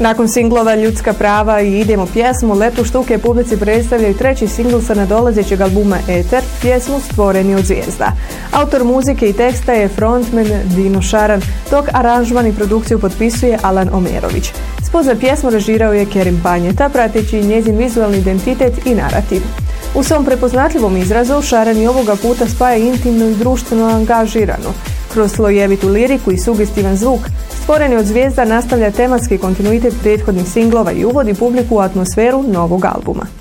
Nakon singlova Ljudska prava i Idemo pjesmu, Letu štuke publici predstavljaju treći singl sa nadolazećeg albuma Eter, pjesmu Stvoreni od zvijezda. Autor muzike i teksta je frontman Dino Šaran, dok aranžman i produkciju potpisuje Alan Omerović. Spot za pjesmu režirao je Kerim Panjeta, prateći njezin vizualni identitet i narativ. U svom prepoznatljivom izrazu Šaran i ovoga puta spaja intimno i društveno angažirano. Kroz slojevitu liriku i sugestivan zvuk, Stvoreni od zvijezda nastavlja tematski kontinuitet prethodnih singlova i uvodi publiku u atmosferu novog albuma.